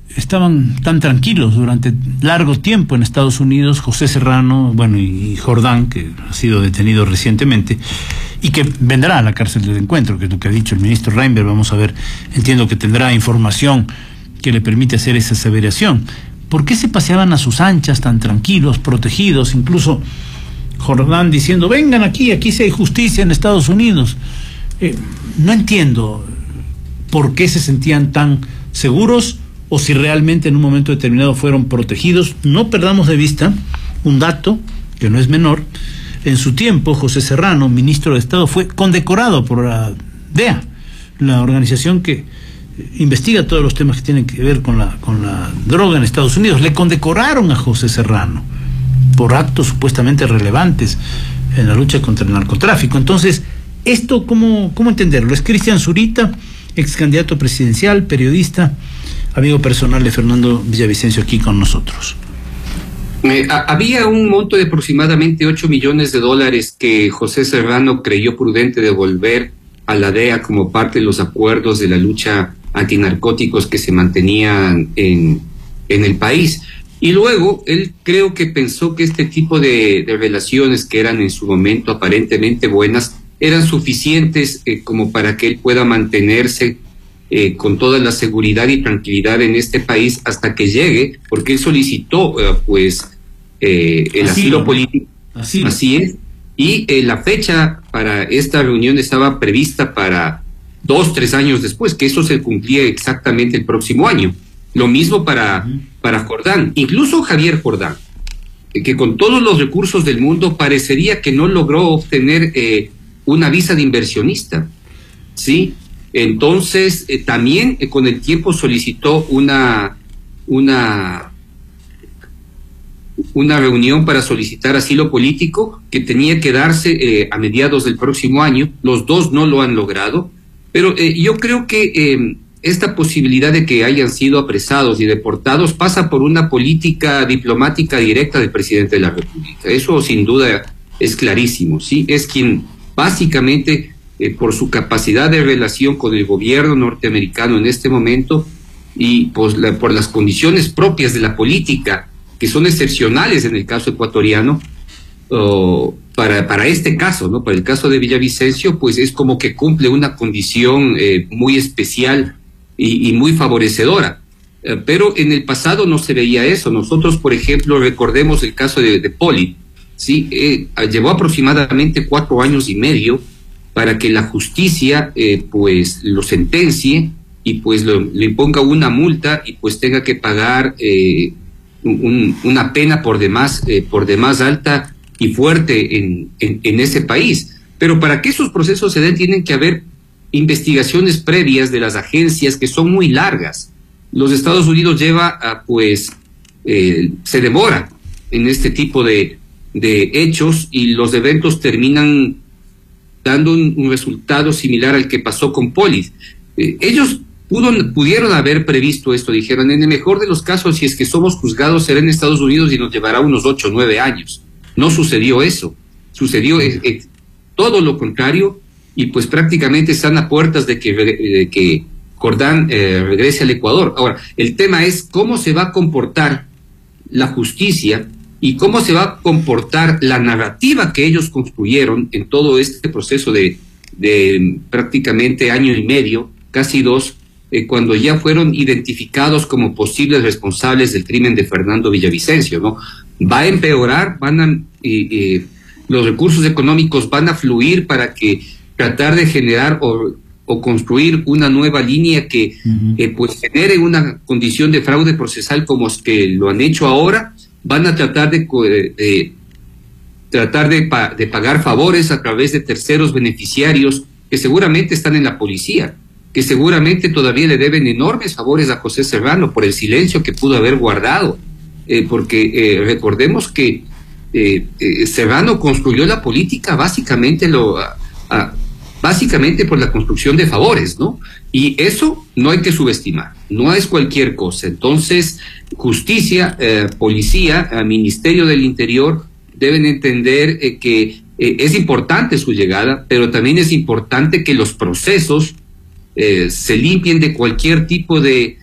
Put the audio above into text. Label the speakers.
Speaker 1: estaban tan tranquilos durante largo tiempo en Estados Unidos, José Serrano, bueno, y Jordán, que ha sido detenido recientemente, y que vendrá a la cárcel del Encuentro, que es lo que ha dicho el ministro Reinberg. Vamos a ver, entiendo que tendrá información que le permite hacer esa aseveración. ¿Por qué se paseaban a sus anchas tan tranquilos, protegidos? Incluso Jordán diciendo, vengan aquí sí hay justicia en Estados Unidos. No entiendo por qué se sentían tan seguros, o si realmente en un momento determinado fueron protegidos. No perdamos de vista un dato que no es menor. En su tiempo, José Serrano, ministro de Estado, fue condecorado por la DEA, la organización que investiga todos los temas que tienen que ver con la droga en Estados Unidos. Le condecoraron a José Serrano por actos supuestamente relevantes en la lucha contra el narcotráfico. Entonces, ¿esto cómo entenderlo? Es Cristian Zurita, ex candidato presidencial, periodista, amigo personal de Fernando Villavicencio, aquí con nosotros.
Speaker 2: Había un monto de aproximadamente $8 millones que José Serrano creyó prudente devolver a la DEA como parte de los acuerdos de la lucha antinarcóticos que se mantenían en el país. Y luego él creo que pensó que este tipo de relaciones, que eran en su momento aparentemente buenas, eran suficientes como para que él pueda mantenerse con toda la seguridad y tranquilidad en este país hasta que llegue, porque él solicitó el asilo político. Así es. Y la fecha para esta reunión estaba prevista para 2-3 años después, que eso se cumplía exactamente el próximo año. Lo mismo para Jordán, incluso Javier Jordán, que con todos los recursos del mundo parecería que no logró obtener una visa de inversionista, ¿sí? Entonces, también con el tiempo solicitó una reunión para solicitar asilo político que tenía que darse a mediados del próximo año. Los dos no lo han logrado, pero yo creo que esta posibilidad de que hayan sido apresados y deportados pasa por una política diplomática directa del presidente de la República. Eso sin duda es clarísimo, ¿sí? Es quien básicamente, por su capacidad de relación con el gobierno norteamericano en este momento y pues por las condiciones propias de la política, que son excepcionales en el caso ecuatoriano, para este caso, ¿no? Para el caso de Villavicencio, pues es como que cumple una condición muy especial y muy favorecedora. Pero en el pasado no se veía eso. Nosotros, por ejemplo, recordemos el caso de Poli, ¿sí? Llevó aproximadamente 4 años y medio para que la justicia pues lo sentencie y pues le imponga una multa y pues tenga que pagar una pena por demás alta y fuerte en ese país. Pero para que esos procesos se den tienen que haber investigaciones previas de las agencias que son muy largas. Los Estados Unidos se demora en este tipo de hechos y los eventos terminan dando un resultado similar al que pasó con Polis. Ellos pudieron haber previsto esto, dijeron, en el mejor de los casos, si es que somos juzgados, será en Estados Unidos y nos llevará unos 8 o 9 años. No sucedió eso, sucedió todo lo contrario, y pues prácticamente están a puertas de que Jordán regrese al Ecuador. Ahora, el tema es cómo se va a comportar la justicia y cómo se va a comportar la narrativa que ellos construyeron en todo este proceso de prácticamente año y medio, casi 2, cuando ya fueron identificados como posibles responsables del crimen de Fernando Villavicencio, ¿no? Va a empeorar, los recursos económicos van a fluir para que tratar de generar o construir una nueva línea que pues genere una condición de fraude procesal como es que lo han hecho ahora. Van a tratar de pagar favores a través de terceros beneficiarios que seguramente están en la policía, que seguramente todavía le deben enormes favores a José Serrano por el silencio que pudo haber guardado, porque recordemos que Serrano construyó la política básicamente por la construcción de favores, ¿no? Y eso no hay que subestimar, no es cualquier cosa. Entonces, justicia, policía, Ministerio del Interior deben entender que es importante su llegada, pero también es importante que los procesos se limpien de cualquier tipo de